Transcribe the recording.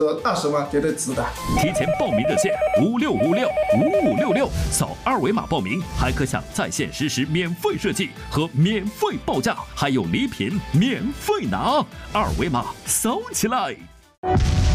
20万绝对值的。 提前报名热线56565566，扫二维码报名，还可享在线实时免费设计和免费报价，还有礼品免费拿，二维码扫起来。